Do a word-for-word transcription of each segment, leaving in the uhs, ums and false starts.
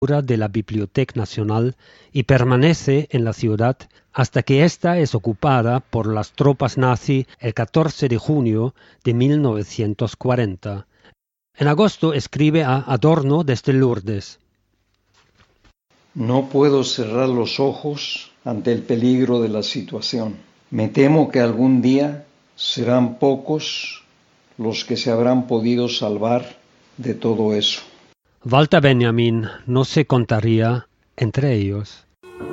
de la Biblioteca Nacional y permanece en la ciudad hasta que ésta es ocupada por las tropas nazi el catorce de junio de mil novecientos cuarenta. En agosto escribe a Adorno desde Lourdes. No puedo cerrar los ojos ante el peligro de la situación. Me temo que algún día serán pocos los que se habrán podido salvar de todo eso. Walter Benjamin no se contaría entre ellos.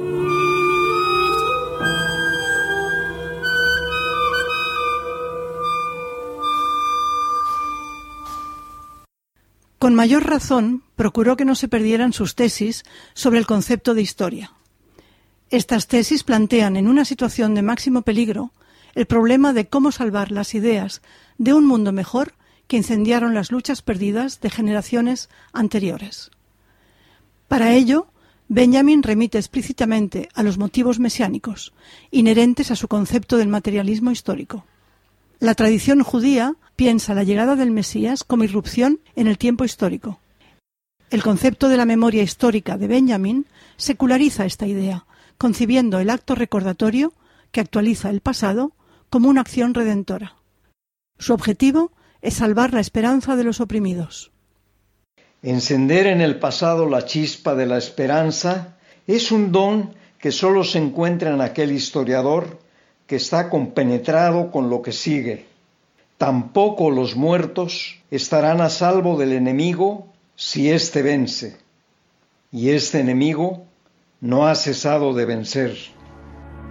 Con mayor razón, procuró que no se perdieran sus tesis sobre el concepto de historia. Estas tesis plantean en una situación de máximo peligro el problema de cómo salvar las ideas de un mundo mejor que incendiaron las luchas perdidas de generaciones anteriores. Para ello, Benjamin remite explícitamente a los motivos mesiánicos, inherentes a su concepto del materialismo histórico. La tradición judía piensa la llegada del Mesías como irrupción en el tiempo histórico. El concepto de la memoria histórica de Benjamin seculariza esta idea, concibiendo el acto recordatorio que actualiza el pasado como una acción redentora. Su objetivo es salvar la esperanza de los oprimidos. Encender en el pasado la chispa de la esperanza es un don que solo se encuentra en aquel historiador que está compenetrado con lo que sigue. Tampoco los muertos estarán a salvo del enemigo si éste vence. Y este enemigo no ha cesado de vencer.